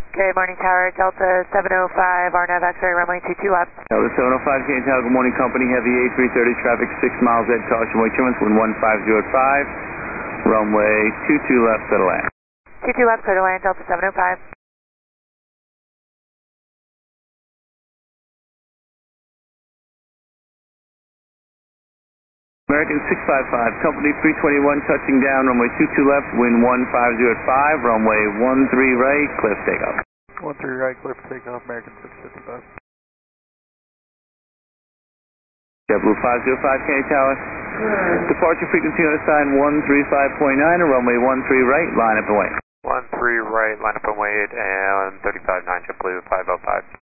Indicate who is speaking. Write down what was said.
Speaker 1: Good morning, Tower. Delta 705, RNAV X-ray, runway 22 left.
Speaker 2: Delta 705, Canadian Tower, good morning, company. Heavy A330 traffic, 6 miles ahead, caution, wake 2 wind 15 at 5. Runway 22 left, clear to land.
Speaker 1: 22 left, clear to land, Delta 705.
Speaker 2: American 655, company 321, touching down, runway 22 left, wind 150 at 5, runway 13 right, clear for takeoff.
Speaker 3: 13 right, clear for takeoff, American 655.
Speaker 2: JetBlue 505, Canadian Tower. Departure frequency on sign 135.9, and runway 13 right, line up and wait.
Speaker 4: 13 right, line up and wait, and 35.9, JetBlue 505.